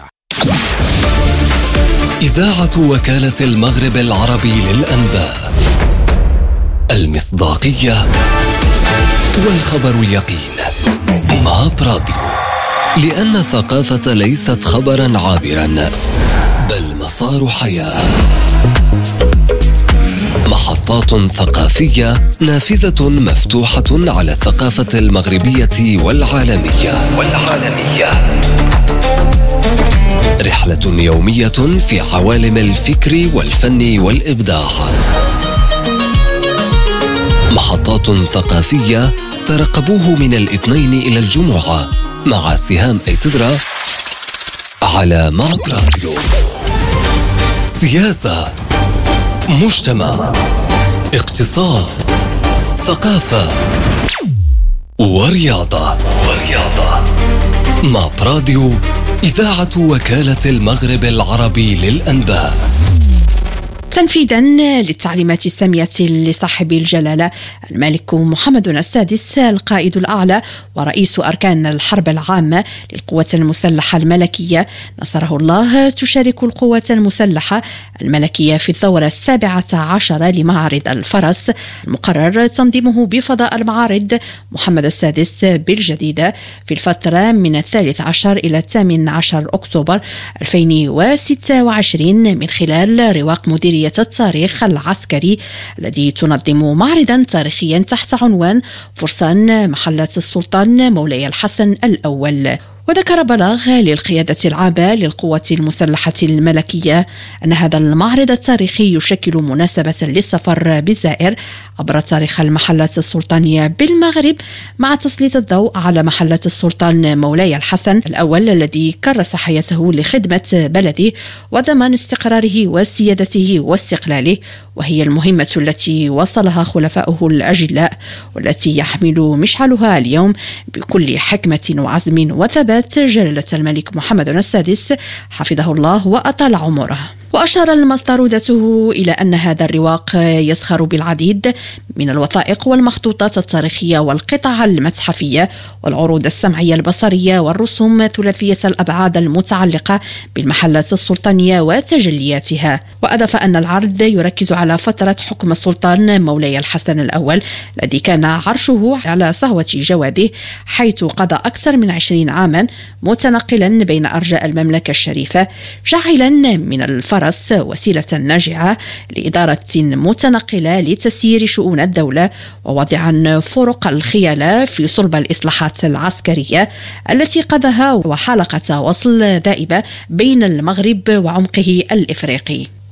إذاعة وكالة المغرب العربي للأنباء، المصداقية والخبر اليقين. ماب راديو، لأن الثقافة ليست خبرا عابرا بل مسار حياة. محطات ثقافية نافذة مفتوحة على الثقافة المغربية والعالمية والعالمية. رحلة يومية في عوالم الفكر والفن والإبداع. محطات ثقافية ترقبوه من الاثنين إلى الجمعة مع سهام ايتدرا على ماب راديو. سياسة، مجتمع، اقتصاد، ثقافة ورياضة. ورياضة. ماب راديو، إذاعة وكالة المغرب العربي للأنباء. تنفيذا للتعليمات السامية لصاحب الجلالة الملك محمد السادس القائد الأعلى ورئيس أركان الحرب العامة للقوات المسلحة الملكية نصره الله، تشارك القوات المسلحة الملكية في الثورة السابعة عشر لمعارض الفرس المقرر تنظيمه بفضاء المعارض محمد السادس بالجديدة في الفترة من الثالث عشر إلى الثامن عشر أكتوبر ألفين وستة وعشرين من خلال رواق مديرية التاريخ العسكري الذي تنظم معرضا تاريخيا تحت عنوان فرسان محلة السلطان مولاي الحسن الأول. وذكر بلاغ للقيادة العامة للقوات المسلحة الملكية أن هذا المعرض التاريخي يشكل مناسبة للسفر بالزائر عبر تاريخ المحلة السلطانية بالمغرب، مع تسليط الضوء على محلة السلطان مولاي الحسن الأول الذي كرس حياته لخدمة بلده وضمان استقراره وسيادته واستقلاله، وهي المهمة التي وصلها خلفاؤه الأجلاء والتي يحمل مشعلها اليوم بكل حكمة وعزم وثبات جلالة الملك محمد السادس حفظه الله وأطال عمره. وأشار المصدر ذاته إلى أن هذا الرواق يزخر بالعديد من الوثائق والمخطوطات التاريخية والقطع المتحفية والعروض السمعية البصرية والرسوم ثلاثية الأبعاد المتعلقة بالمحلات السلطانية وتجلياتها. وأضاف أن العرض يركز على فترة حكم السلطان مولاي الحسن الأول الذي كان عرشه على صهوة جواده، حيث قضى أكثر من عشرين عاما متنقلا بين أرجاء المملكة الشريفة، جعلا من الفرس وسيلة ناجعة لإدارة متنقلة لتسيير شؤون الدولة، ووضعا فرق الخيالة في صلب الإصلاحات العسكرية التي قضاها وحلقة وصل دائبة بين المغرب وعمقه الإفريقي.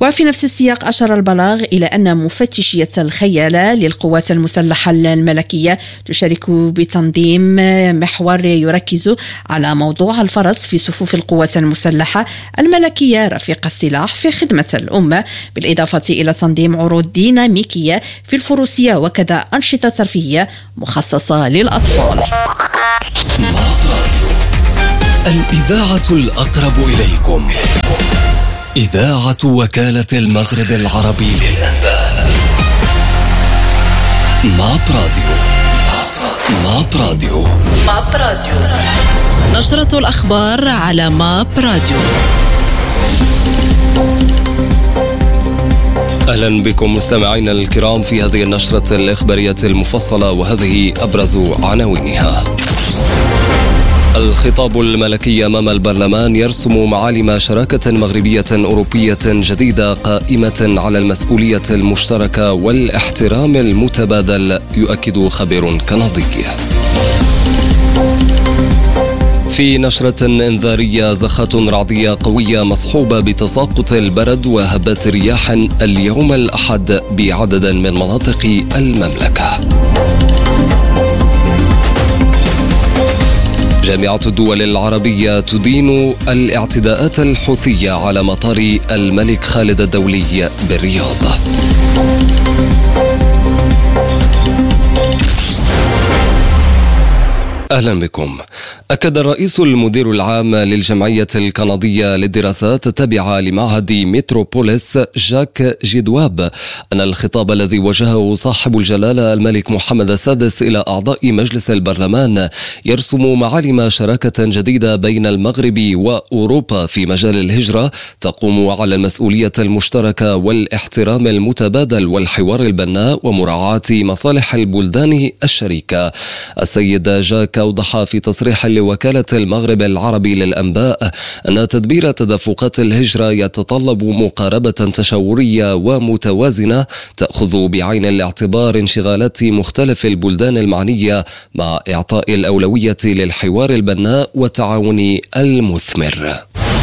وفي نفس السياق أشار البلاغ إلى أن مفتشية الخيالة للقوات المسلحة الملكية تشارك بتنظيم محور يركز على موضوع الفرص في صفوف القوات المسلحة الملكية رفيق السلاح في خدمة الأمة، بالإضافة إلى تنظيم عروض ديناميكية في الفروسية وكذا أنشطة ترفيهية مخصصة للأطفال. الإذاعة الأقرب إليكم، إذاعة وكالة المغرب العربي للأنباء. ماب راديو. ماب راديو. ماب راديو. نشرة الأخبار على ماب راديو. أهلا بكم مستمعينا الكرام في هذه النشرة الإخبارية المفصلة، وهذه أبرز عناوينها. الخطاب الملكي أمام البرلمان يرسم معالم شراكة مغربية أوروبية جديدة قائمة على المسؤولية المشتركة والاحترام المتبادل، يؤكد خبير كندي. في نشرة إنذارية، زخات رعدية قوية مصحوبة بتساقط البرد وهبات رياح اليوم الأحد بعدد من مناطق المملكة. جامعة الدول العربية تدين الاعتداءات الحوثية على مطار الملك خالد الدولي بالرياض. أهلا بكم. أكد الرئيس المدير العام للجمعية الكندية للدراسات التابعة لمعهد متروبوليس جاك جدواب أن الخطاب الذي وجهه صاحب الجلالة الملك محمد السادس إلى أعضاء مجلس البرلمان يرسم معالم شراكة جديدة بين المغرب وأوروبا في مجال الهجرة تقوم على المسؤولية المشتركة والاحترام المتبادل والحوار البناء ومراعاة مصالح البلدان الشريكة. السيد جاك أوضح في تصريح لوكالة المغرب العربي للأنباء أن تدبير تدفقات الهجرة يتطلب مقاربة تشاورية ومتوازنة تأخذ بعين الاعتبار انشغالات مختلف البلدان المعنية مع إعطاء الأولوية للحوار البناء والتعاون المثمر.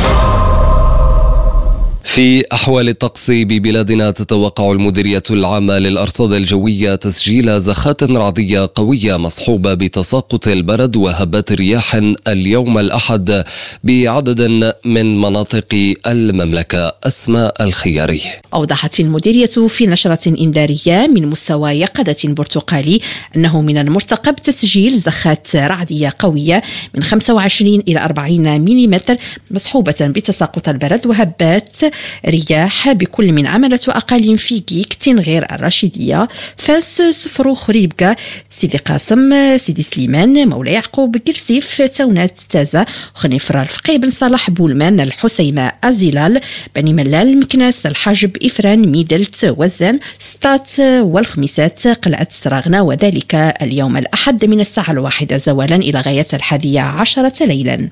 في أحوال الطقس ببلادنا، تتوقع المديرية العامة للأرصاد الجوية تسجيل زخات رعدية قوية مصحوبة بتساقط البرد وهبات رياح اليوم الأحد بعدد من مناطق المملكة. أسماء الخياري. أوضحت المديرية في نشرة إنذارية من مستوى يقظة برتقالي أنه من المرتقب تسجيل زخات رعدية قوية من خمسة وعشرين إلى أربعين ملم مصحوبة بتساقط البرد وهبات رياح بكل من عملة وأقاليم فيكيك، تنغير، الرشيدية، فاس، سفرو، خريبكا، سيدي قاسم، سيدي سليمان، مولاي يعقوب، قرسيف، تونات، تازة، خنيفرة، الفقيه بن صالح، بولمان، الحسيمة، الزلال، بني ملال، مكناس، الحاجب، إفران، ميدلت، وزان، ستات والخميسات، قلعة سراغنا، وذلك اليوم الأحد من الساعة الواحدة زوالا إلى غاية الحادية عشرة ليلا.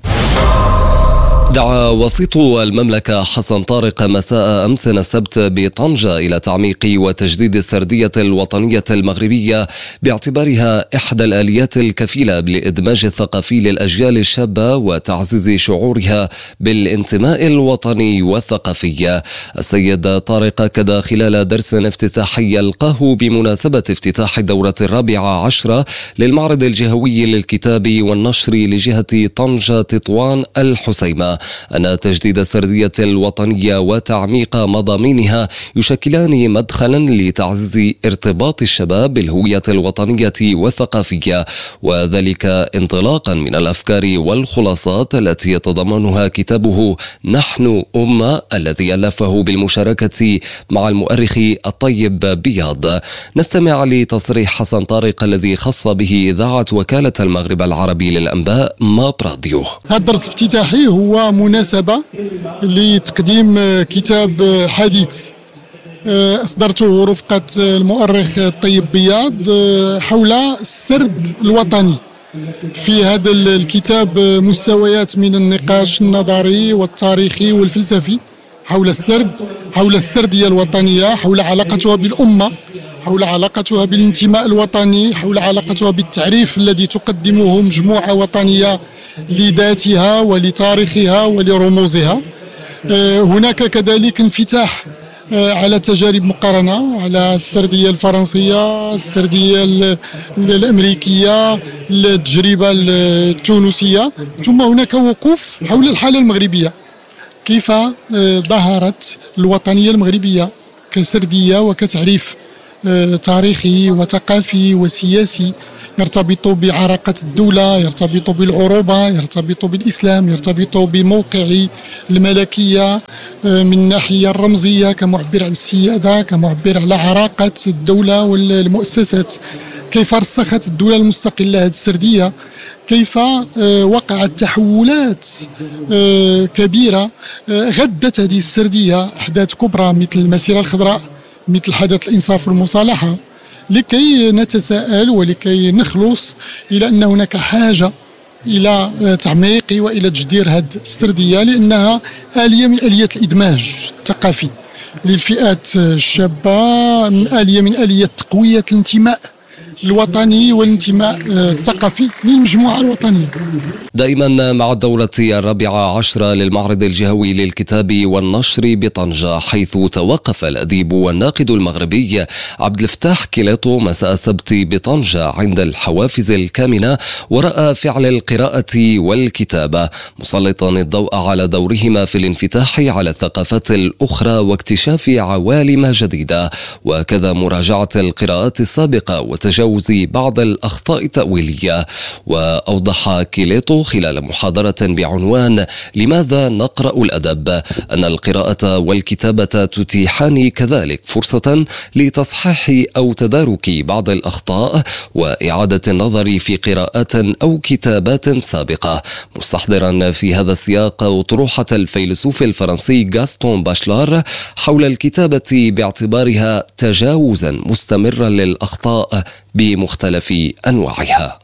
دعا وسيط المملكة حسن طارق مساء أمس السبت بطنجة إلى تعميق وتجديد السردية الوطنية المغربية باعتبارها إحدى الآليات الكفيلة بالإدماج الثقافي للأجيال الشابة وتعزيز شعورها بالانتماء الوطني والثقافي. السيد طارق أكد خلال درس افتتاحي يلقاه بمناسبة افتتاح الدورة الرابعة عشرة للمعرض الجهوي للكتاب والنشر لجهة طنجة تطوان الحسيمة أن تجديد السردية الوطنية وتعميق مضامينها يشكلان مدخلا لتعزيز ارتباط الشباب بالهوية الوطنية والثقافية، وذلك انطلاقا من الأفكار والخلاصات التي يتضمنها كتابه نحن أمة الذي ألفه بالمشاركة مع المؤرخ الطيب بياض. نستمع لتصريح حسن طارق الذي خص به إذاعة وكالة المغرب العربي للأنباء ماب راديو. هذا الدرس افتتاحي هو مناسبة لتقديم كتاب حديث أصدرته رفقة المؤرخ الطيب بياض حول السرد الوطني. في هذا الكتاب مستويات من النقاش النظري والتاريخي والفلسفي حول السرد، حول السردية الوطنية، حول علاقتها بالأمة، حول علاقتها بالانتماء الوطني، حول علاقتها بالتعريف الذي تقدمه مجموعة وطنية لذاتها ولتاريخها ولرموزها. هناك كذلك انفتاح على تجارب مقارنة، على السردية الفرنسية، السردية الأمريكية، التجربة التونسية، ثم هناك وقوف حول الحالة المغربية، كيف ظهرت الوطنية المغربية كسردية وكتعريف تاريخي وثقافي وسياسي يرتبط بعراقة الدولة، يرتبط بالعروبة، يرتبط بالإسلام، يرتبط بموقع الملكية من الناحية الرمزية كمعبر عن السيادة، كمعبر على عراقة الدولة والمؤسسات. كيف رسخت الدولة المستقلة هذه السردية، كيف وقعت تحولات كبيرة غدت هذه السردية أحداث كبرى مثل المسيرة الخضراء، مثل حدث الإنصاف والمصالحة، لكي نتساءل ولكي نخلص إلى أن هناك حاجة إلى تعميق وإلى تجدير هذه السردية، لأنها آلية من آليات الإدماج الثقافي للفئات الشابة، آلية من آليات تقوية الانتماء الوطني والانتماء الثقافي للمجموعة الوطنية. دائما مع الدورة الرابعة عشرة للمعرض الجهوي للكتاب والنشر بطنجة، حيث توقف الأديب والناقد المغربي عبد الفتاح كيليطو مساء السبت بطنجة عند الحوافز الكامنة، ورأى فعل القراءة والكتابة مسلطا الضوء على دورهما في الانفتاح على الثقافات الأخرى واكتشاف عوالم جديدة، وكذا مراجعة القراءات السابقة وتجاوز بعض الأخطاء التأويلية. وأوضح كيليطو خلال محاضرة بعنوان لماذا نقرأ الأدب أن القراءة والكتابة تتيحان كذلك فرصة لتصحيح أو تدارك بعض الأخطاء وإعادة النظر في قراءات أو كتابات سابقة، مستحضرا في هذا السياق أطروحة الفيلسوف الفرنسي غاستون باشلار حول الكتابة باعتبارها تجاوزا مستمرا للأخطاء بمختلف أنواعها.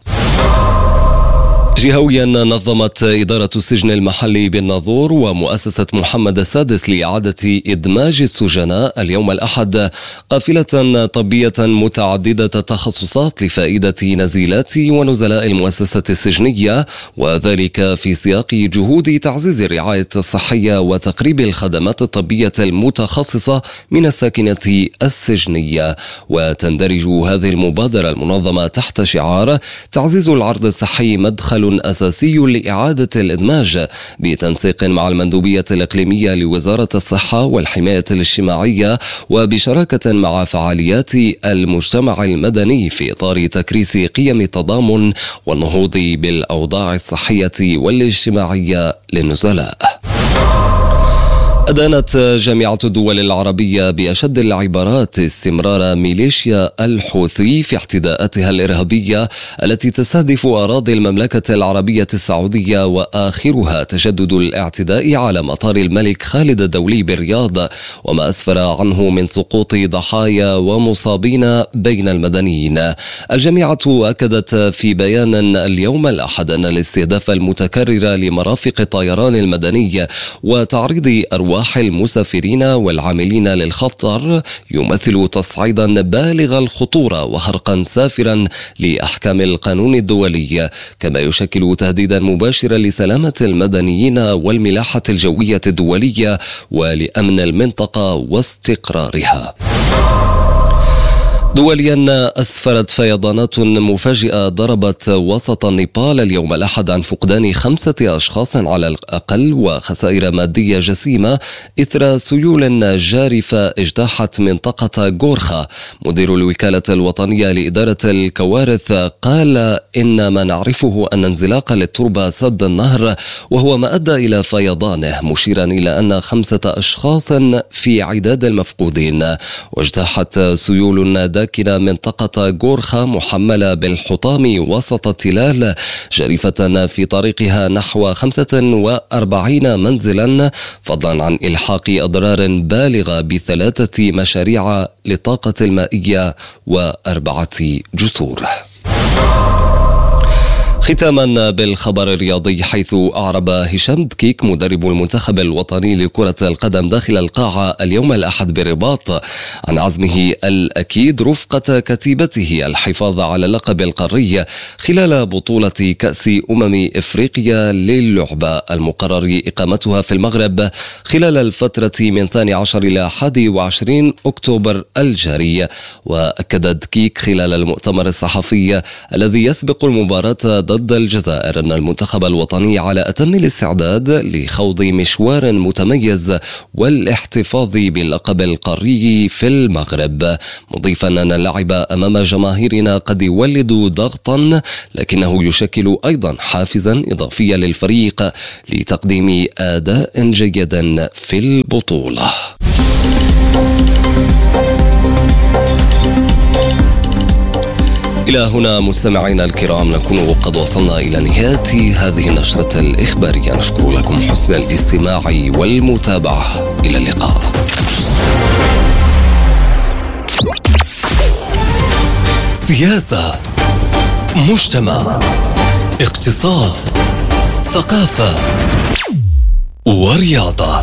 جهويا نظمت إدارة السجن المحلي بالناظور ومؤسسة محمد السادس لإعادة إدماج السجناء اليوم الأحد قافلة طبية متعددة التخصصات لفائدة نزيلات ونزلاء المؤسسة السجنية، وذلك في سياق جهود تعزيز الرعاية الصحية وتقريب الخدمات الطبية المتخصصة من الساكنة السجنية. وتندرج هذه المبادرة المنظمة تحت شعار تعزيز العرض الصحي مدخل أساسي لإعادة الإدماج، بتنسيق مع المندوبية الإقليمية لوزارة الصحة والحماية الاجتماعية وبشراكة مع فعاليات المجتمع المدني في إطار تكريس قيم التضامن والنهوض بالأوضاع الصحية والاجتماعية للنزلاء. أدانت جامعة الدول العربية بأشد العبارات استمرار ميليشيا الحوثي في اعتداءاتها الإرهابية التي تستهدف أراضي المملكة العربية السعودية، وآخرها تجدد الاعتداء على مطار الملك خالد الدولي بالرياض، وما أسفر عنه من سقوط ضحايا ومصابين بين المدنيين. الجامعة أكدت في بيان اليوم الأحد أن الاستهداف المتكرر لمرافق الطيران المدني وتعريض أرواح المسافرين والعاملين للخطر يمثل تصعيدا بالغ الخطورة وخرقا سافرا لأحكام القانون الدولي، كما يشكل تهديدا مباشرا لسلامة المدنيين والملاحة الجوية الدولية ولأمن المنطقة واستقرارها. دوليا أسفرت فيضانات مفاجئة ضربت وسط نيبال اليوم الأحد عن فقدان خمسة أشخاص على الأقل وخسائر مادية جسيمة إثر سيول جارفة اجتاحت منطقة غورخا. مدير الوكالة الوطنية لإدارة الكوارث قال إن ما نعرفه أن انزلاق للتربة سد النهر وهو ما أدى إلى فيضانه، مشيرا إلى أن خمسة أشخاص في عداد المفقودين. واجتاحت سيول داكنة منطقة غورخا محملة بالحطام وسط التلال جريفة في طريقها نحو خمسة وأربعين منزلا، فضلا عن إلحاق أضرار بالغة بثلاثة مشاريع للطاقة المائية وأربعة جسور. ختاما بالخبر الرياضي، حيث أعرب هشام دكيك مدرب المنتخب الوطني لكرة القدم داخل القاعة اليوم الأحد بالرباط عن عزمه الأكيد رفقة كتيبته الحفاظ على اللقب القاري خلال بطولة كأس أمم إفريقيا للعبة المقرر إقامتها في المغرب خلال الفترة من ثاني عشر إلى حادي وعشرين أكتوبر الجاري. وأكد دكيك خلال المؤتمر الصحفي الذي يسبق المباراة ضد الجزائر أن المنتخب الوطني على أتم الاستعداد لخوض مشوار متميز والاحتفاظ باللقب القاري في المغرب، مضيفا أن اللعب أمام جماهيرنا قد يولد ضغطا لكنه يشكل أيضا حافزا إضافيا للفريق لتقديم أداء جيدا في البطولة. إلى هنا مستمعينا الكرام نكون قد وصلنا إلى نهاية هذه النشرة الإخبارية. نشكر لكم حسن الاستماع والمتابعة. إلى اللقاء. سياسة، مجتمع، اقتصاد، ثقافة ورياضة.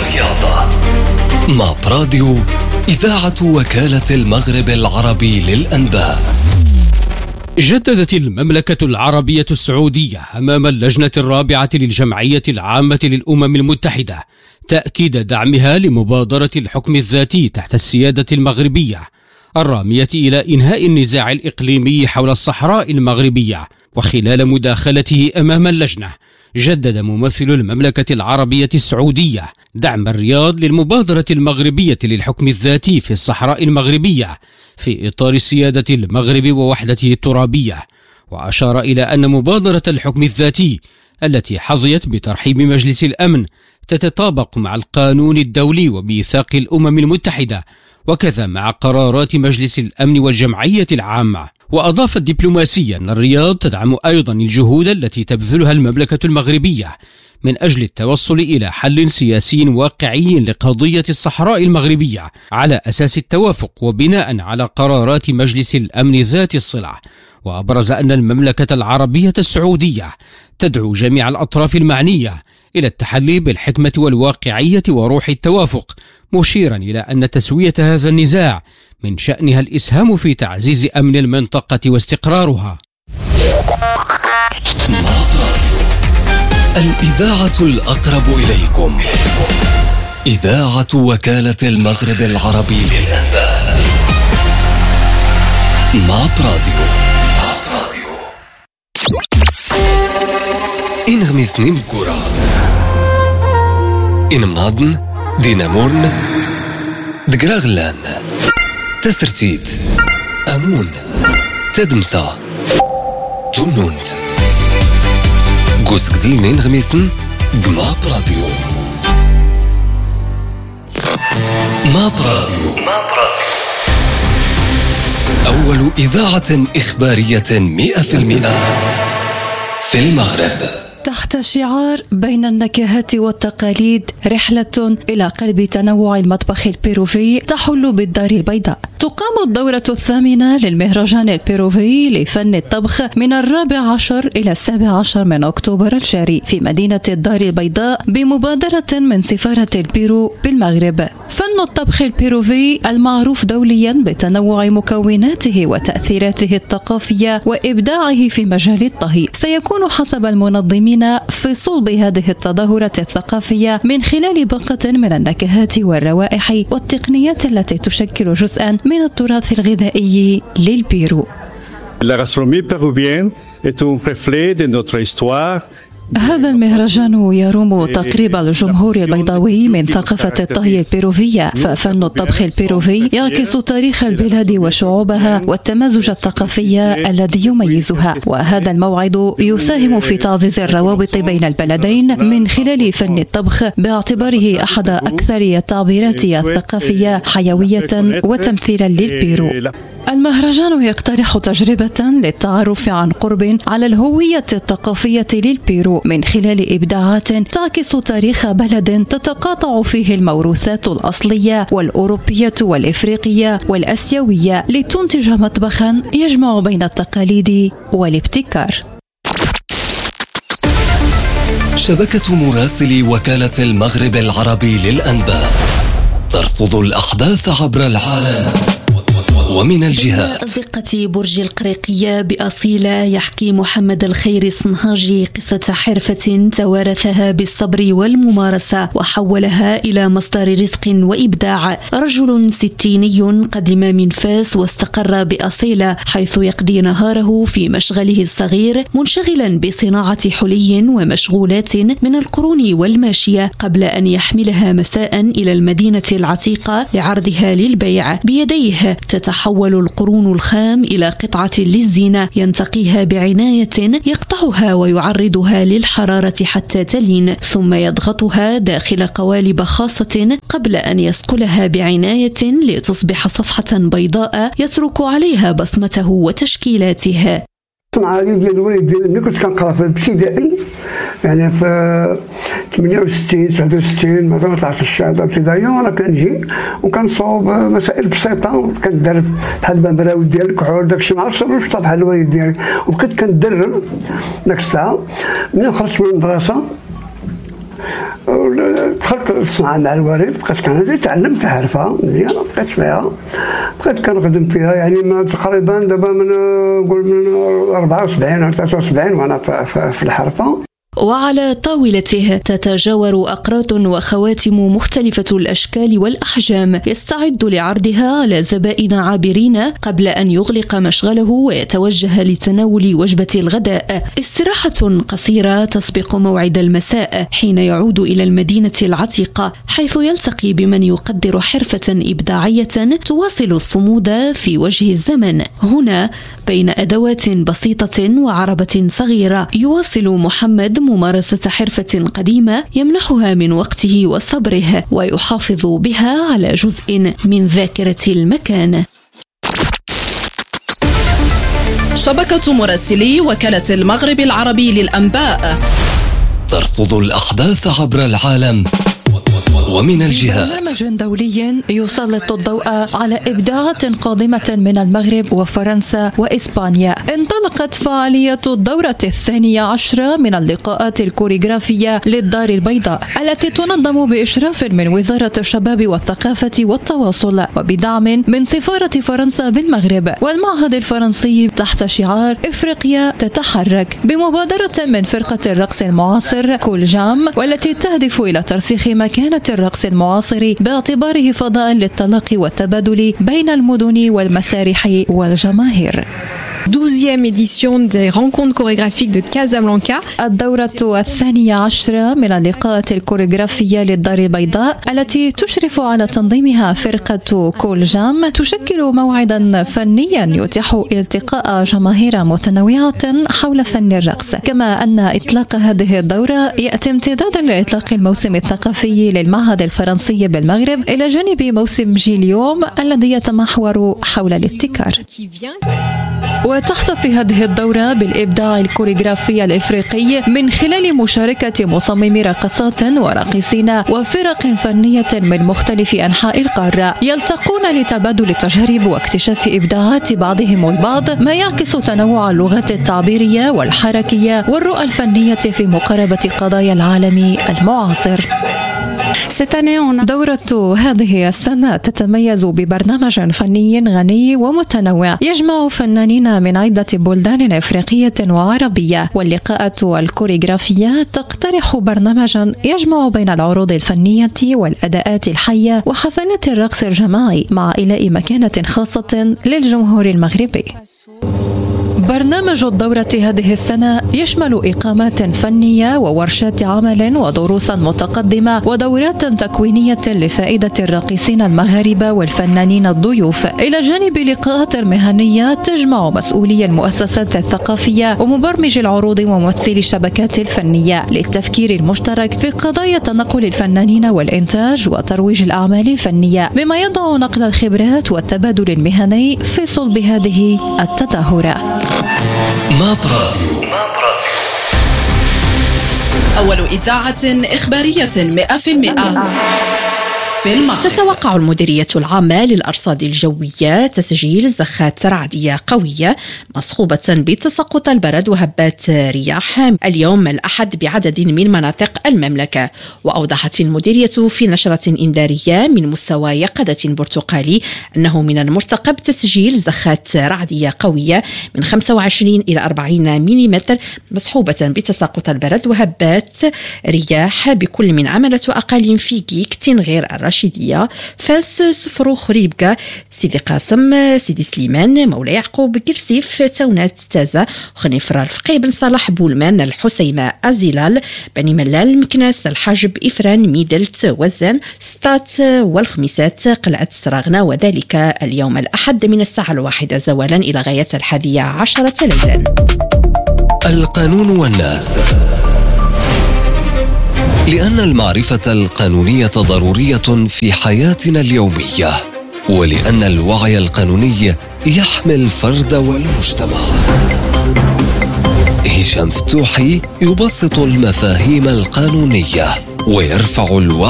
ماب راديو، إذاعة وكالة المغرب العربي للأنباء. جددت المملكة العربية السعودية أمام اللجنة الرابعة للجمعية العامة للأمم المتحدة تأكيد دعمها لمبادرة الحكم الذاتي تحت السيادة المغربية الرامية إلى إنهاء النزاع الإقليمي حول الصحراء المغربية. وخلال مداخلته أمام اللجنة جدد ممثل المملكة العربية السعودية دعم الرياض للمبادرة المغربية للحكم الذاتي في الصحراء المغربية في إطار سيادة المغرب ووحدته الترابية. وأشار إلى أن مبادرة الحكم الذاتي التي حظيت بترحيب مجلس الأمن تتطابق مع القانون الدولي وميثاق الأمم المتحدة وكذا مع قرارات مجلس الأمن والجمعية العامة. وأضاف الدبلوماسي أن الرياض تدعم أيضا الجهود التي تبذلها المملكة المغربية من أجل التوصل إلى حل سياسي واقعي لقضية الصحراء المغربية على أساس التوافق وبناء على قرارات مجلس الأمن ذات الصلة. وأبرز أن المملكة العربية السعودية تدعو جميع الأطراف المعنية إلى التحلي بالحكمة والواقعية وروح التوافق، مشيرا إلى أن تسوية هذا النزاع من شأنها الإسهام في تعزيز أمن المنطقة واستقرارها. الإذاعة الأقرب إليكم، إذاعة وكالة المغرب العربي للأنباء. ماب راديو. إن غميسني مكورة إن مناضن دينامورن دقراغلان تسرتيد أمون تدمسا تونونت قوس قزيلنين غميسن قماب راديو. ماب راديو، أول إذاعة إخبارية مئة في المئة في المغرب. تحت شعار بين النكهات والتقاليد، رحلة إلى قلب تنوع المطبخ البيروفي تحل بالدار البيضاء. تقام الدورة الثامنة للمهرجان البيروفي لفن الطبخ من الرابع عشر إلى السابع عشر من أكتوبر الجاري في مدينة الدار البيضاء بمبادرة من سفارة البيرو بالمغرب. فن الطبخ البيروفي المعروف دوليا بتنوع مكوناته وتأثيراته الثقافية وإبداعه في مجال الطهي سيكون حسب المنظمين في صلب هذه التظاهرة الثقافية من خلال باقة من النكهات والروائح والتقنيات التي تشكل جزءا من التراث الغذائي للبيرو. La gastronomie péruvienne est un reflet de notre histoire. هذا المهرجان يروم تقريب الجمهور البيضاوي من ثقافة الطهي البيروفية، ففن الطبخ البيروفي يعكس تاريخ البلاد وشعوبها والتمازج الثقافي الذي يميزها. وهذا الموعد يساهم في تعزيز الروابط بين البلدين من خلال فن الطبخ باعتباره أحد أكثر التعبيرات الثقافية حيوية وتمثيلا للبيرو. المهرجان يقترح تجربة للتعرف عن قرب على الهوية الثقافية للبيرو من خلال إبداعات تعكس تاريخ بلد تتقاطع فيه الموروثات الأصلية والأوروبية والإفريقية والأسيوية لتنتج مطبخا يجمع بين التقاليد والابتكار. شبكة مراسلي وكالة المغرب العربي للأنباء ترصد الأحداث عبر العالم ومن الجهات. أزقة برج القريقية بأصيلة يحكي محمد الخير الصنهاجي قصة حرفة توارثها بالصبر والممارسة وحولها إلى مصدر رزق وإبداع. رجل ستيني قدم من فاس واستقر بأصيلة حيث يقضي نهاره في مشغله الصغير منشغلا بصناعة حلي ومشغولات من القرون والماشية قبل أن يحملها مساء إلى المدينة العتيقة لعرضها للبيع. بيديه تتحول القرون الخام إلى قطعة للزينة ينتقيها بعناية يقطعها ويعرضها للحرارة حتى تلين ثم يضغطها داخل قوالب خاصة قبل أن يصقلها بعناية لتصبح صفحة بيضاء يترك عليها بصمته وتشكيلاته. الصنعة هذه ديال الوالد ديالي كنت كنقرا في الابتدائي يعني في ثمانية وستين تسعة وستين مثلا طلعت الشهاده الابتدائيه وانا كنجي وكنصوب مسائل بسيطه كندرب بحال المراود ديال الكحول داكشي ما عرفتش واش بحال الوالد ديالي وبقيت كندرب داك الساعه. منين خرجت من المدرسه دخلت الصنعه مع الوالد بقيت كنهضر تعلمت حرفه مزيان بقيت فيها بقيت كنخدم فيها يعني تقريبا دابا من نقول من أربعة وسبعين أو ثلاثة وسبعين وانا في الحرفه. وعلى طاولته تتجاور أقراط وخواتم مختلفة الأشكال والأحجام يستعد لعرضها على زبائن عابرين قبل أن يغلق مشغله ويتوجه لتناول وجبة الغداء. استراحة قصيرة تسبق موعد المساء حين يعود إلى المدينة العتيقة حيث يلتقي بمن يقدر حرفة إبداعية تواصل الصمود في وجه الزمن. هنا بين أدوات بسيطة وعربة صغيرة يواصل محمد ممارسة حرفة قديمة يمنحها من وقته وصبره ويحافظ بها على جزء من ذاكرة المكان. شبكة مراسلي وكالة المغرب العربي للأنباء ترصد الأحداث عبر العالم ومن الجهات. برنامج دولي يسلط الضوء على إبداعات قادمة من المغرب وفرنسا وإسبانيا. انطلقت فعالية الدورة الثانية عشرة من اللقاءات الكوريغرافية للدار البيضاء التي تنظم بإشراف من وزارة الشباب والثقافة والتواصل وبدعم من سفارة فرنسا بالمغرب والمعهد الفرنسي تحت شعار إفريقيا تتحرك، بمبادرة من فرقة الرقص المعاصر كول جام والتي تهدف إلى ترسيخ مكانة الرقص المعاصر باعتباره فضاء للتلاقي والتبادل بين المدن والمسارح والجماهير. douzième édition des rencontres chorégraphiques de Casablanca. الدورة الثانية عشرة من اللقاءات الكوريغرافية للدار البيضاء التي تشرف على تنظيمها فرقة كول جام تشكل موعدا فنيا يتيح التقاء جماهير متنوعة حول فن الرقص، كما أن إطلاق هذه الدورة يأتي امتدادا لإطلاق الموسم الثقافي للمعهد الفرنسي بالمغرب إلى جانب موسم جيليوم الذي يتمحور حول الابتكار. وتحتفي هذه الدورة بالإبداع الكوريغرافي الإفريقي من خلال مشاركة مصممي رقصات وراقصين وفرق فنية من مختلف أنحاء القارة يلتقون لتبادل التجارب واكتشاف إبداعات بعضهم البعض، ما يعكس تنوع اللغات التعبيرية والحركية والرؤى الفنية في مقاربة قضايا العالم المعاصر. دورة هذه السنة تتميز ببرنامج فني غني ومتنوع يجمع فنانين من عدة بلدان إفريقية وعربية، واللقاءات الكوريغرافية تقترح برنامجا يجمع بين العروض الفنية والأداءات الحية وحفلات الرقص الجماعي مع إيلاء مكانة خاصة للجمهور المغربي. برنامج الدورة هذه السنة يشمل إقامات فنية وورشات عمل ودروسا متقدمة ودورات تكوينية لفائدة الراقصين المغاربة والفنانين الضيوف، إلى جانب لقاءات مهنية تجمع مسؤولي المؤسسات الثقافية ومبرمج العروض وممثلي الشبكات الفنية للتفكير المشترك في قضايا تنقل الفنانين والإنتاج وترويج الأعمال الفنية، بما يضع نقل الخبرات والتبادل المهني في صلب هذه التظاهرات. ماب راديو. أول إذاعة إخبارية مئة في المئة في المغرب. تتوقع المديرية العامة للأرصاد الجوية تسجيل زخات رعدية قوية مصحوبة بتساقط البرد وهبات رياح اليوم الأحد بعدد من مناطق المملكة. وأوضحت المديرية في نشرة إنذارية من مستوى يقظة برتقالي أنه من المرتقب تسجيل زخات رعدية قوية من خمسة وعشرين إلى أربعين ملم مصحوبة بتساقط البرد وهبات رياح بكل من عملة وأقاليم فيكي كتنغير الرشيدية فاس سفرو خريبكا سيدي قاسم سيدي سليمان مولاي يعقوب كرسيف تونات تازة خنيفرة الفقيه بن صالح بولمان الحسيمة أزيلال بني ملال مكناس الحاجب إفران ميدلت وزن ستات والخميسات قلعة سراغنا وذلك اليوم الأحد من الساعة الواحدة زوالا إلى غاية الحادية عشرة ليلا. القانون والناس. لأن المعرفة القانونية ضرورية في حياتنا اليومية، ولأن الوعي القانوني يحمي الفرد والمجتمع. هشام فتوحي يبسط المفاهيم القانونية ويرفع الوعي